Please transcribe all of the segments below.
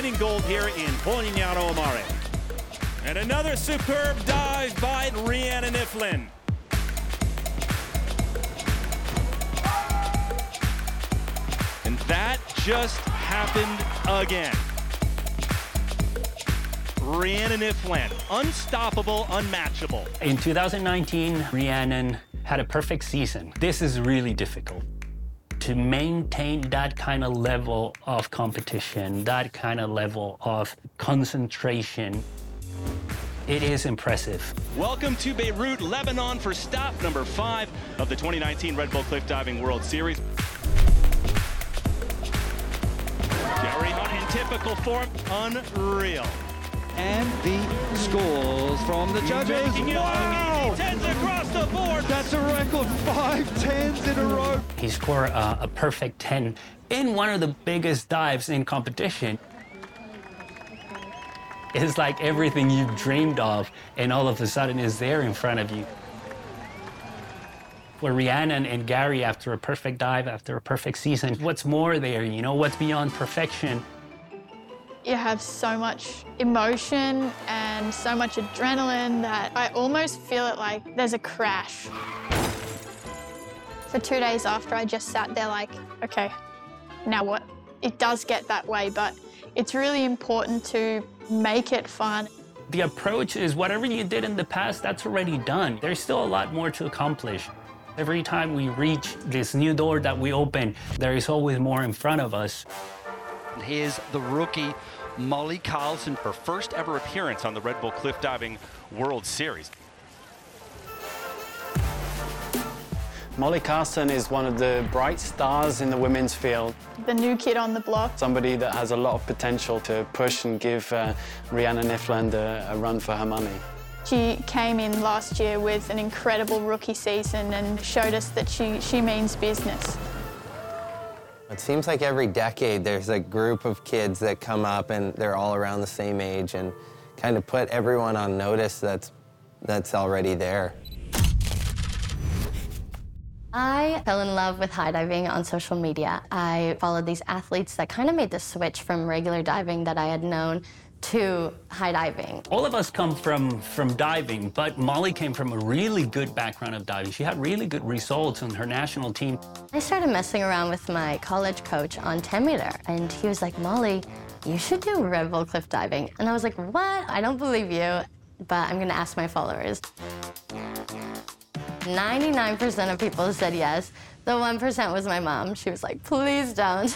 winning gold here in Polignano Mare. And another superb dive by Rhiannon Iflin. And that just happened again. Rhiannon Iflin, unstoppable, unmatchable. In 2019, Rhiannon had a perfect season. This is really difficult. To maintain that kind of level of competition, that kind of level of concentration, it is impressive. Welcome to Beirut, Lebanon for stop number 5 of the 2019 Red Bull Cliff Diving World Series. Gary Hunt in typical form, unreal. And the scores from the judges. Wow! 10s across the board. That's a record, 5 10s in a row. He scored a perfect 10 in one of the biggest dives in competition. It's like everything you've dreamed of, and all of a sudden is there in front of you. For Rhiannon and Gary, after a perfect dive, after a perfect season, what's more there, you know, what's beyond perfection? You have so much emotion and so much adrenaline that I almost feel it like there's a crash. For 2 days after, I just sat there like, okay, now what? It does get that way, but it's really important to make it fun. The approach is whatever you did in the past, that's already done. There's still a lot more to accomplish. Every time we reach this new door that we open, there is always more in front of us. Here's the rookie, Molly Carlson. Her first ever appearance on the Red Bull Cliff Diving World Series. Molly Carlson is one of the bright stars in the women's field. The new kid on the block. Somebody that has a lot of potential to push and give Rhiannon Iflin a run for her money. She came in last year with an incredible rookie season and showed us that she means business. It seems like every decade there's a group of kids that come up and they're all around the same age and kind of put everyone on notice that's already there. I fell in love with high diving on social media. I followed these athletes that kind of made the switch from regular diving that I had known to high diving. All of us come from diving, but Molly came from a really good background of diving. She had really good results on her national team. I started messing around with my college coach on 10 meter, and he was like, Molly, you should do Red Bull cliff diving. And I was like, what? I don't believe you, but I'm gonna ask my followers. 99% of people said yes. The 1% was my mom. She was like, please don't.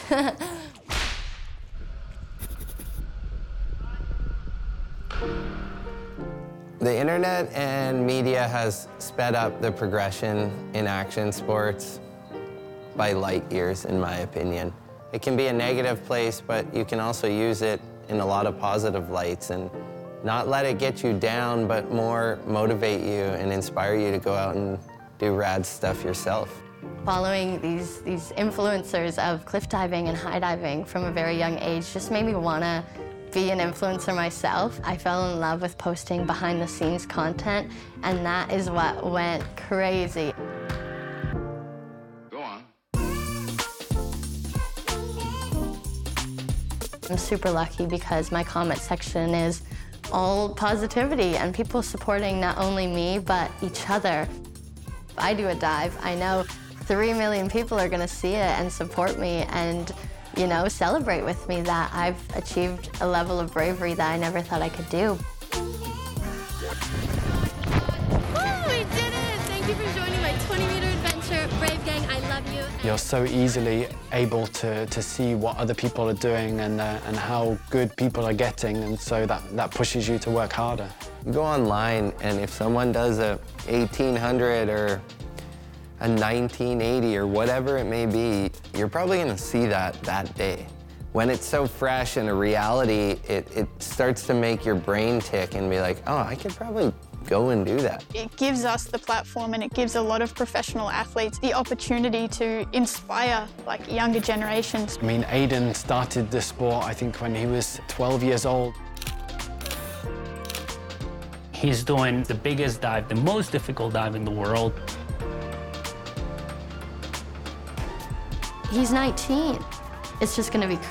The internet and media has sped up the progression in action sports by light years, in my opinion. It can be a negative place, but you can also use it in a lot of positive lights and not let it get you down, but more motivate you and inspire you to go out and do rad stuff yourself. Following these influencers of cliff diving and high diving from a very young age just made me want to be an influencer myself. I fell in love with posting behind-the-scenes content, and that is what went crazy. Go on. I'm super lucky because my comment section is all positivity and people supporting not only me, but each other. If I do a dive, I know 3 million people are gonna see it and support me and, you know, celebrate with me that I've achieved a level of bravery that I never thought I could do. Woo, we did it! Thank you for joining my 20-meter adventure. Brave Gang, I love you. You're so easily able to see what other people are doing and how good people are getting, and so that pushes you to work harder. You go online, and if someone does a 1800 or a 1980 or whatever it may be, you're probably gonna see that day. When it's so fresh and a reality, it starts to make your brain tick and be like, oh, I could probably go and do that. It gives us the platform and it gives a lot of professional athletes the opportunity to inspire like younger generations. I mean, Aiden started the sport, I think, when he was 12 years old. He's doing the biggest dive, the most difficult dive in the world. He's 19. It's just gonna be